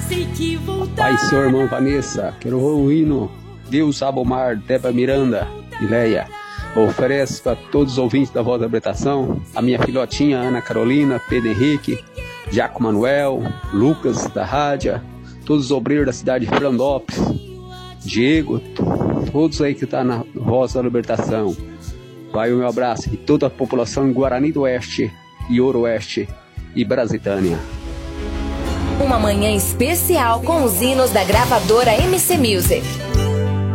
Pai, seu irmão Vanessa, quero o hino Deus Abomar, Débora Miranda e Leia. Ofereço para todos os ouvintes da Voz da Libertação, a minha filhotinha Ana Carolina, Pedro Henrique, Jaco Manuel, Lucas da Rádia, todos os obreiros da cidade de Fernandópolis, Diego, todos aí que estão na Voz da Libertação. Vai o meu abraço e toda a população Guarani do Oeste e Ouro-Oeste e Brasitânia. Uma manhã especial com os hinos da gravadora MC Music.